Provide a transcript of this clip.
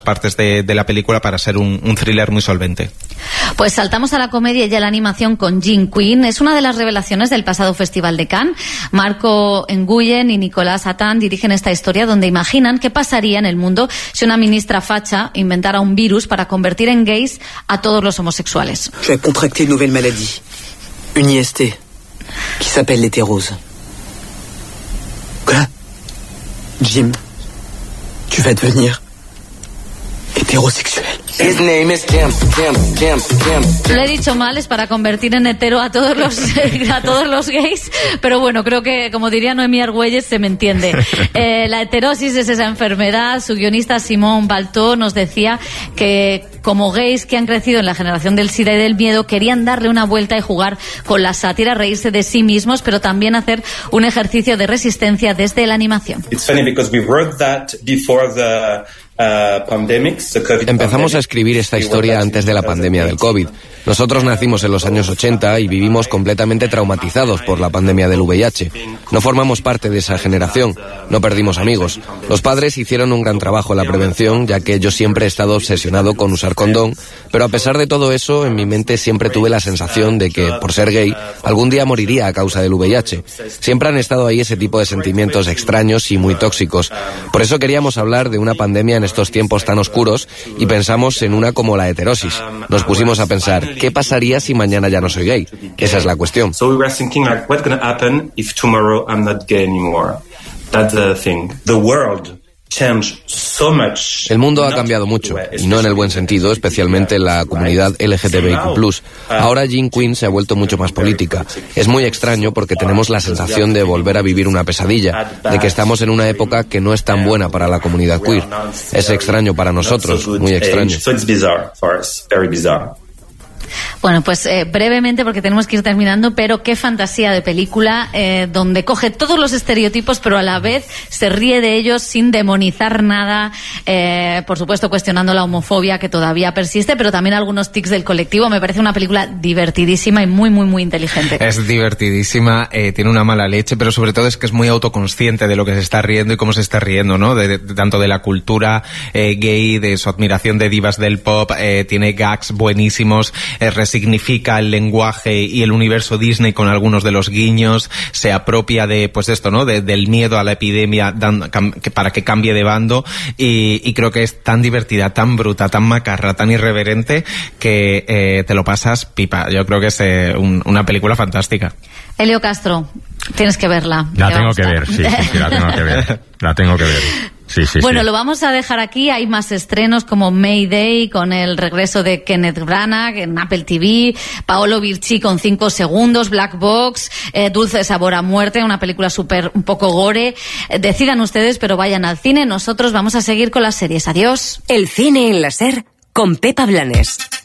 partes de la película para ser un thriller muy solvente. Pues saltamos a la comedia y a la animación con Jing Quinn. Es una de las revelaciones del pasado Festival de Cannes. Marco Nguyen y Nicolas Attan dirigen esta historia donde imaginan qué pasaría en el mundo si una ministra facha inventara un virus para convertir en gays a todos los homosexuales. Je vais contracter une nouvelle maladie, une IST, qui s'appelle l'hétérose. Quoi? Jim, tu vas devenir heterosexuel. Lo he dicho mal, es para convertir en hetero a todos los gays, pero bueno, creo que, como diría Noemí Argüelles, se me entiende. La heterosis es esa enfermedad. Su guionista Simón Baltó nos decía que como gays que han crecido en la generación del SIDA y del miedo, querían darle una vuelta y jugar con la sátira, reírse de sí mismos, pero también hacer un ejercicio de resistencia desde la animación. Empezamos a escribir esta historia antes de la pandemia del COVID. Nosotros nacimos en los años 80 y vivimos completamente traumatizados por la pandemia del VIH. No formamos parte de esa generación, no perdimos amigos. Los padres hicieron un gran trabajo en la prevención, ya que yo siempre he estado obsesionado con usar condón, pero a pesar de todo eso, en mi mente siempre tuve la sensación de que, por ser gay, algún día moriría a causa del VIH. Siempre han estado ahí ese tipo de sentimientos extraños y muy tóxicos. Por eso queríamos hablar de una pandemia en estos tiempos tan oscuros y pensamos en una como la heterosis. Nos pusimos a pensar, ¿qué pasaría si mañana ya no soy gay? Esa es la cuestión. El mundo ha cambiado mucho, y no en el buen sentido, especialmente en la comunidad LGTBIQ+. Ahora Jing Quinn se ha vuelto mucho más política. Es muy extraño porque tenemos la sensación de volver a vivir una pesadilla, de que estamos en una época que no es tan buena para la comunidad queer. Es extraño para nosotros, muy extraño. Bueno, pues brevemente, porque tenemos que ir terminando, pero qué fantasía de película, donde coge todos los estereotipos, pero a la vez se ríe de ellos sin demonizar nada, por supuesto cuestionando la homofobia que todavía persiste, pero también algunos tics del colectivo. Me parece una película divertidísima y muy, muy, muy inteligente. Es divertidísima, tiene una mala leche, pero sobre todo es que es muy autoconsciente de lo que se está riendo y cómo se está riendo, ¿no? Tanto de la cultura gay, de su admiración de divas del pop, tiene gags buenísimos, resignifica el lenguaje y el universo Disney con algunos de los guiños, se apropia de, pues esto, ¿no? Del miedo a la epidemia para que cambie de bando y creo que es tan divertida, tan bruta, tan macarra, tan irreverente que te lo pasas pipa. Yo creo que es una película fantástica. Elio Castro, tienes que verla. La tengo que ver, sí, la tengo que ver. La tengo que ver. Sí, bueno, lo vamos a dejar aquí. Hay más estrenos como Mayday, con el regreso de Kenneth Branagh en Apple TV, Paolo Virci con 5 segundos, Black Box, Dulce Sabor a Muerte, una película un poco gore. Decidan ustedes, pero vayan al cine. Nosotros vamos a seguir con las series. Adiós. El cine en la SER con Pepa Blanes.